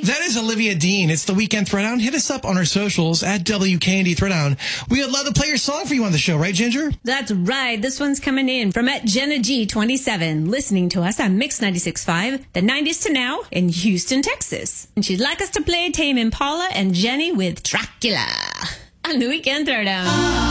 That is Olivia Dean. It's the Weekend Throwdown. Hit us up on our socials at WKND Throwdown. We would love to play your song for you on the show, right, Ginger? That's right. This one's coming in from at Jenna G27, listening to us on Mix 96.5, the 90s to now in Houston, Texas. And she'd like us to play Tame Impala and Jenny with Dracula on the Weekend Throwdown.